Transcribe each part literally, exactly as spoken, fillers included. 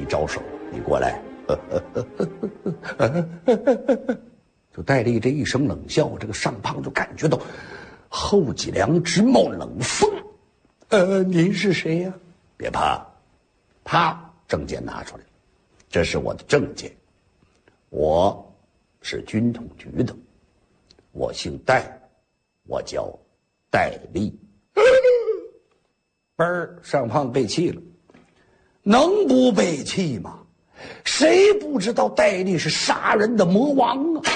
招手，你过来。就戴笠这一声冷笑，这个尚胖就感觉到后脊梁直冒冷风。呃，您是谁呀？别怕，啪，证件拿出来，这是我的证件，我是军统局的，我姓戴，我叫戴笠。嘣儿，尚胖背气了，能不背气吗？谁不知道戴笠是杀人的魔王啊？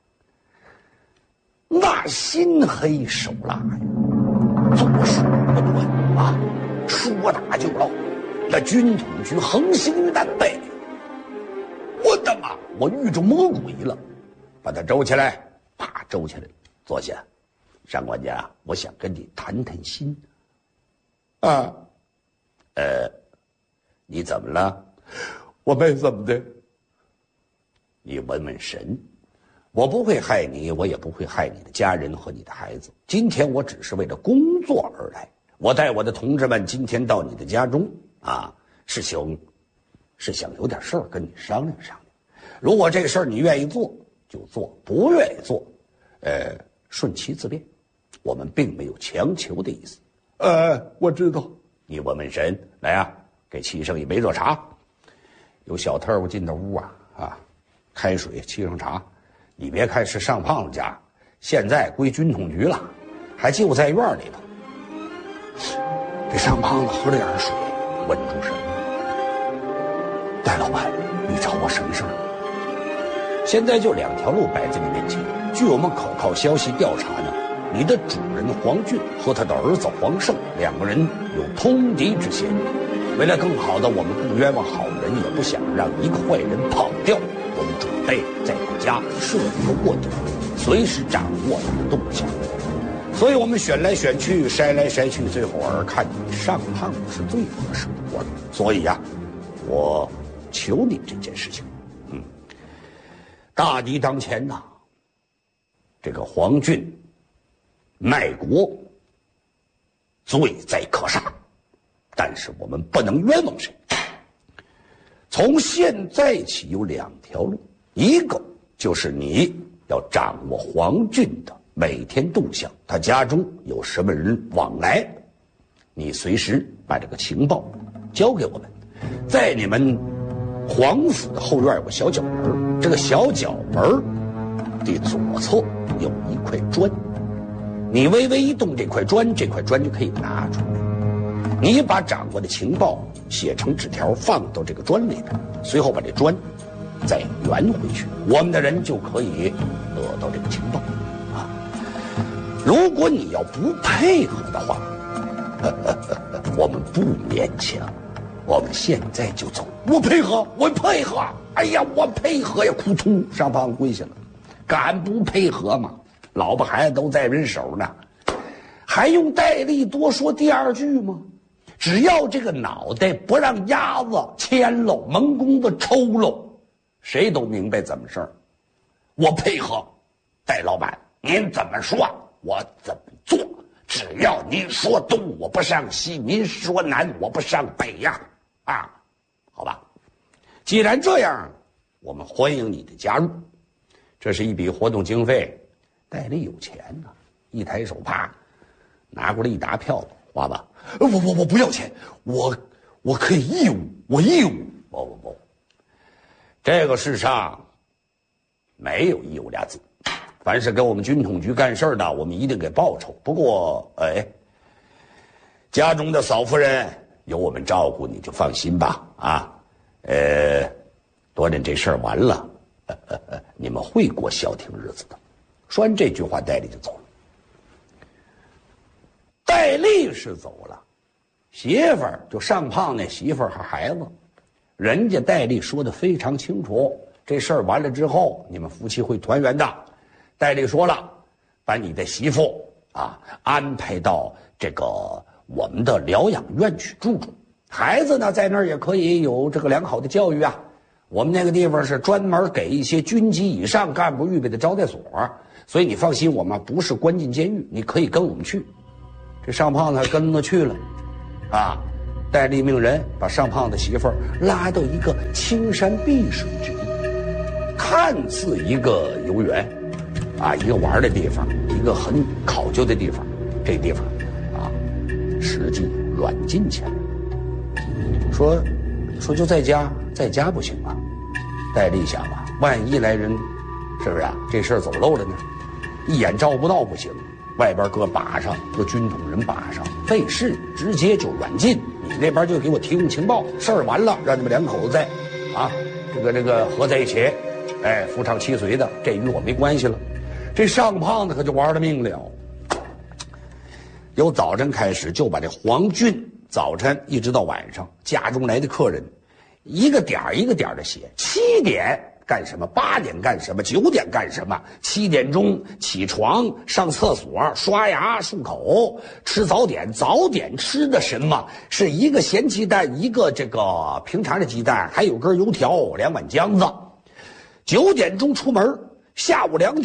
那心黑手辣呀，做事不断啊，说打就闹，那军统局横行于南北。我的妈！我遇着魔鬼了，把他周起来，啪，周起来，坐下。上官家，我想跟你谈谈心。啊，呃，你怎么了？我没怎么的。你问问神，我不会害你，我也不会害你的家人和你的孩子。今天我只是为了工作而来。我带我的同志们今天到你的家中啊，是想是想有点事儿跟你商量商量。如果这个事儿你愿意做就做，不愿意做，呃，顺其自便。我们并没有强求的意思。呃，我知道。你问问神，来啊，给沏上一杯热茶。有小特务进到屋啊啊，开水沏上茶。你别看是尚胖子家，现在归军统局了，还就在院里头。这尚胖子喝了点水，稳住神。戴老板，你找我什么事儿？现在就两条路摆在你面前。据我们可靠消息调查呢，你的主人黄俊和他的儿子黄胜两个人有通敌之嫌。为了更好的我们不冤枉好人，也不想让一个坏人跑掉，我们准备在你家设一个卧底，随时掌握你的动向。所以我们选来选去，筛来筛去，最后儿看你尚胖子是最合适的活儿。所以呀、啊，我求你这件事情。嗯，大敌当前呐，这个黄俊卖国，罪在可杀，但是我们不能冤枉谁。从现在起有两条路，一个就是你要掌握黄俊的每天动向，他家中有什么人往来，你随时把这个情报交给我们。在你们黄府的后院有个小角门，这个小角门的左侧有一块砖，你微微一动这块砖，这块砖就可以拿出来。你把掌握的情报写成纸条放到这个砖里边，随后把这砖再圆回去，我们的人就可以得到这个情报啊。如果你要不配合的话，呵呵呵我们不勉强，我们现在就走。我配合，我配合，哎呀，我配合呀！扑通，尚胖跪下了，敢不配合吗？老婆孩子都在人手呢，还用戴笠多说第二句吗？只要这个脑袋不让鸭子牵喽，门公子抽喽，谁都明白怎么事儿。我配合，戴老板，您怎么说我怎么做，只要您说东我不上西，您说南我不上北呀，啊，好吧。既然这样，我们欢迎你的加入，这是一笔活动经费。戴笠有钱呐、啊，一抬手啪拿过来一沓票子，花吧。我我我不要钱，我我可以义务，我义务。不不不，这个世上没有义务俩字。凡是跟我们军统局干事的，我们一定给报酬。不过，哎，家中的嫂夫人有我们照顾，你就放心吧。啊，呃，多年这事儿完了，呵呵呵，你们会过消停日子的。说完这句话，戴笠就走了。戴笠是走了，媳妇儿就尚胖那媳妇儿和孩子，人家戴笠说的非常清楚，这事儿完了之后，你们夫妻会团圆的。戴笠说了，把你的媳妇啊安排到这个我们的疗养院去住住，孩子呢在那儿也可以有这个良好的教育啊。我们那个地方是专门给一些军级以上干部预备的招待所，所以你放心，我们不是关进监狱，你可以跟我们去。这尚胖子跟着去了，啊， 戴笠命人把尚胖的媳妇儿拉到一个青山碧水之地，看似一个游园，啊，一个玩的地方，一个很考究的地方。这地方，啊，实际软禁起来。说，说就在家，在家不行啊。戴笠想啊，万一来人，是不是啊？这事儿走漏了呢？一眼照不到不行，外边搁把上，搁军统人把上，费事，直接就软禁。你那边就给我提供情报，事儿完了，让你们两口子在，啊，这个这个合在一起，哎，夫唱妻随的，这与我没关系了。这尚胖子可就玩了命了。由早晨开始就把这黄俊，早晨一直到晚上，家中来的客人，一个点一个点的写，七点干什么，八点干什么，九点干什么，七点钟起床上厕所刷牙漱口吃早点，早点吃的什么是一个咸鸡蛋，一个这个平常的鸡蛋，还有根油条，两碗浆子。九点钟出门，下午两点